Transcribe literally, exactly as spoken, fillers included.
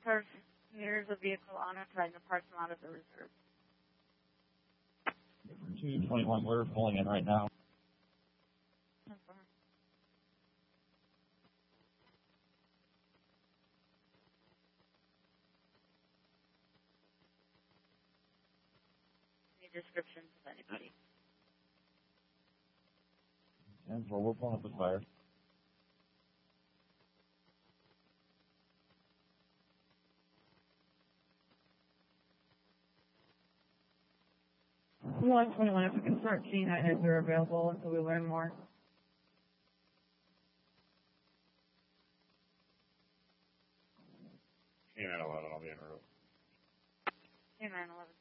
cars, there's a vehicle on its side in the parking lot of the reserve. two twenty-one, we're pulling in right now. Any descriptions of anybody? And well, we're pulling up with fire. one twenty-one, if we can start seeing that as they're available until we learn more. K nine eleven, I'll be en route. K nine eleven.